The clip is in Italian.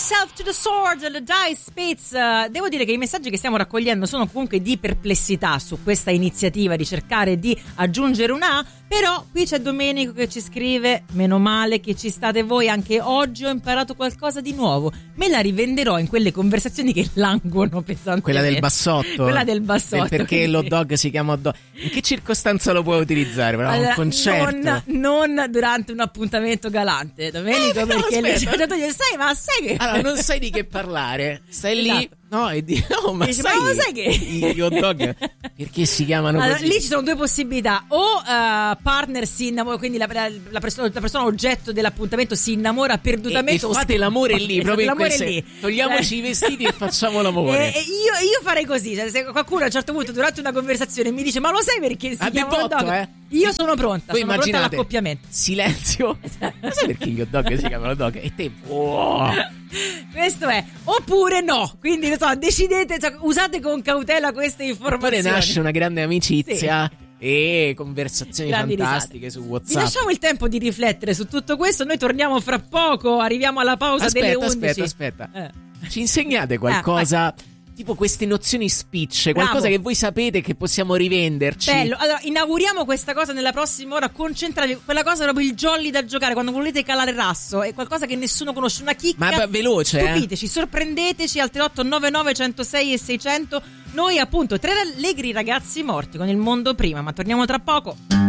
yourself to the sword, the dice spits. Devo dire che i messaggi che stiamo raccogliendo sono comunque di perplessità su questa iniziativa di cercare di aggiungere una A. Però qui c'è Domenico che ci scrive: meno male che ci state voi, anche oggi ho imparato qualcosa di nuovo, me la rivenderò in quelle conversazioni che languono pesantemente. Quella del bassotto. Quella del bassotto. Perché l'hot dog si chiama hot dog? In che circostanza lo puoi utilizzare? Però allora, un concerto. Non durante un appuntamento galante, Domenico, perché lì sai, ma sai che allora non sai di che parlare, stai lì. Esatto. No, e no, ma dici, sai, ma sai che gli hot dog perché si chiamano allora, così? Lì ci sono due possibilità: o partner si innamora, quindi la persona oggetto dell'appuntamento si innamora perdutamente, e fate l'amore lì, proprio in queste, lì. Togliamoci i vestiti e facciamo l'amore. Io farei così, cioè, se qualcuno a un certo punto durante una conversazione mi dice: ma lo sai perché si chiama hot dog? Io sono pronta, Voi sono pronta all'accoppiamento. Silenzio. Ma sai perché gli hot dog si chiamano hot dog? E te questo è. Oppure no. Quindi non so, decidete, cioè, usate con cautela queste informazioni. Oppure nasce una grande amicizia. Sì. E conversazioni grandi fantastiche risate. su WhatsApp. Vi lasciamo il tempo di riflettere su tutto questo. Noi torniamo fra poco. Arriviamo alla pausa delle 11. Aspetta. Ci insegnate qualcosa? Tipo queste nozioni spicce, qualcosa che voi sapete che possiamo rivenderci. Bello, allora inauguriamo questa cosa nella prossima ora. Concentratevi, quella cosa proprio il jolly da giocare quando volete calare rasso, è qualcosa che nessuno conosce, una chicca. Ma veloce, stupiteci, sorprendeteci al 3899 106 e 600. Noi appunto 3 allegri ragazzi morti con il mondo prima, ma torniamo tra poco.